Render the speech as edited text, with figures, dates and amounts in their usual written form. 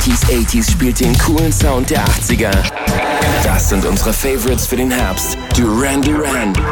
90s, 80s spielt den coolen Sound der 80er. Das sind unsere Favorites für den Herbst. Duran Duran,